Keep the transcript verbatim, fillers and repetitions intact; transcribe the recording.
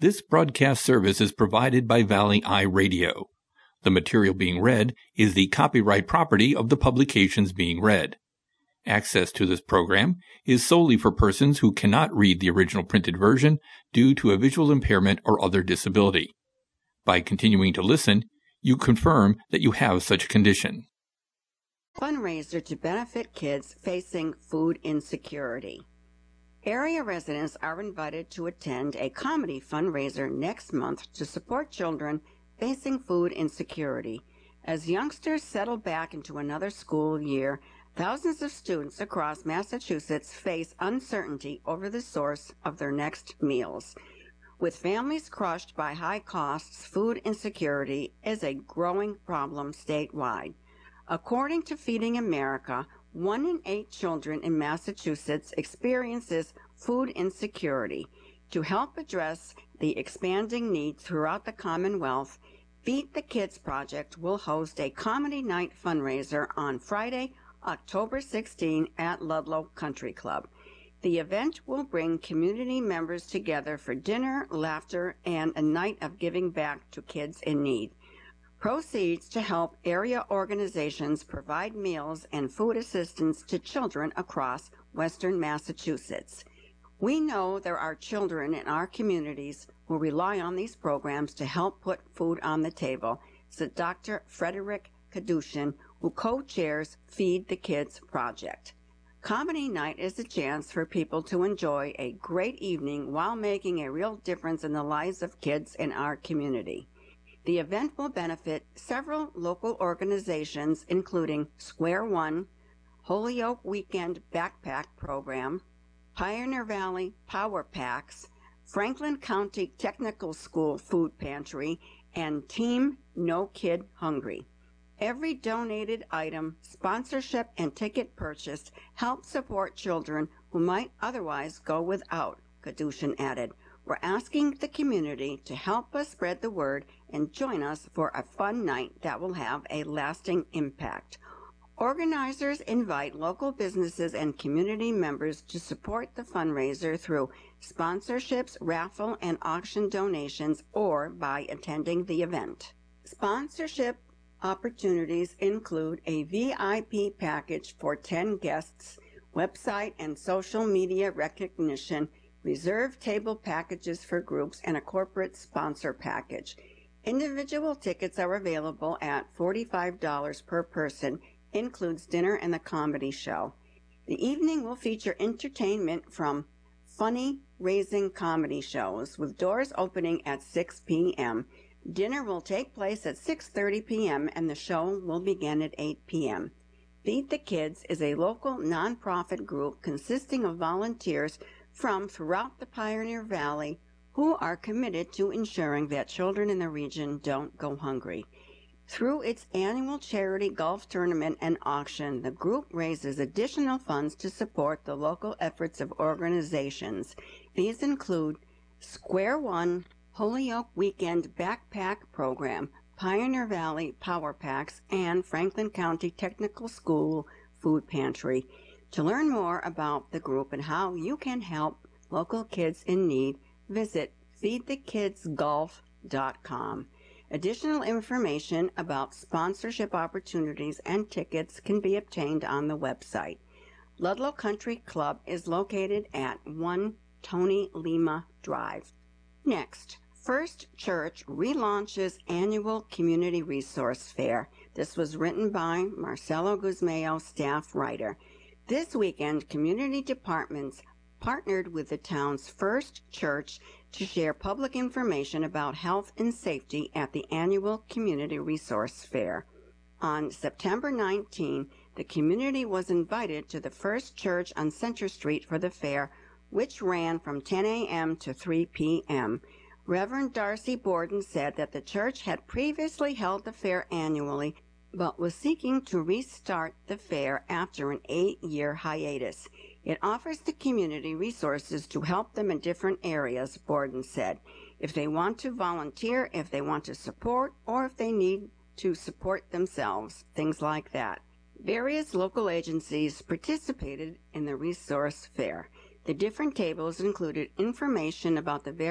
This broadcast service is provided by Valley Eye Radio. The material being read is the copyright property of the publications being read. Access to this program is solely for persons who cannot read the original printed version due to a visual impairment or other disability. By continuing to listen, you confirm that you have such a condition. Fundraiser to benefit kids facing food insecurity. Area residents are invited to attend a comedy fundraiser next month to support children facing food insecurity. As youngsters settle back into another school year, thousands of students across Massachusetts face uncertainty over the source of their next meals. With families crushed by high costs, food insecurity is a growing problem statewide. According to Feeding America, one in eight children in Massachusetts experiences food insecurity. To help address the expanding need throughout the Commonwealth, Feed the Kids Project will host a comedy night fundraiser on Friday, October sixteenth at Ludlow Country Club. The event will bring community members together for dinner, laughter, and a night of giving back to kids in need. Proceeds to help area organizations provide meals and food assistance to children across Western Massachusetts. We know there are children in our communities who rely on these programs to help put food on the table, said Doctor Frederick Kadushin, who co-chairs Feed the Kids Project. Comedy night is a chance for people to enjoy a great evening while making a real difference in the lives of kids in our community. The event will benefit several local organizations, including Square One, Holyoke Weekend Backpack Program, Pioneer Valley Power Packs, Franklin County Technical School Food Pantry, and Team No Kid Hungry. Every donated item, sponsorship, and ticket purchased helps support children who might otherwise go without, Kadushin added. We're asking the community to help us spread the word and join us for a fun night that will have a lasting impact. Organizers invite local businesses and community members to support the fundraiser through sponsorships, raffle, and auction donations, or by attending the event. Sponsorship opportunities include a V I P package for ten guests, website and social media recognition, reserved table packages for groups, and a corporate sponsor package. Individual tickets are available at forty-five dollars per person, includes dinner and the comedy show. The evening will feature entertainment from funny, raising comedy shows, with doors opening at six p.m. Dinner will take place at six thirty p.m. and the show will begin at eight p.m. Feed the Kids is a local nonprofit group consisting of volunteers from throughout the Pioneer Valley who are committed to ensuring that children in the region don't go hungry. Through its annual charity golf tournament and auction, the group raises additional funds to support the local efforts of organizations. These include Square One, Holyoke Weekend Backpack Program, Pioneer Valley Power Packs, and Franklin County Technical School Food Pantry. To learn more about the group and how you can help local kids in need, visit feed the kids golf dot com. Additional information about sponsorship opportunities and tickets can be obtained on the website. Ludlow Country Club is located at one Tony Lima Drive. Next, First Church relaunches annual Community Resource Fair. This was written by Marcelo Guzmao, staff writer. This weekend, community departments partnered with the town's First Church to share public information about health and safety at the annual Community Resource Fair. On September nineteenth, the community was invited to the First Church on Center Street for the fair, which ran from ten a.m. to three p.m. Reverend Darcy Borden said that the church had previously held the fair annually, but was seeking to restart the fair after an eight-year hiatus. It offers the community resources to help them in different areas, Borden said. If they want to volunteer, if they want to support, or if they need to support themselves, things like that. Various local agencies participated in the resource fair. The different tables included information about the various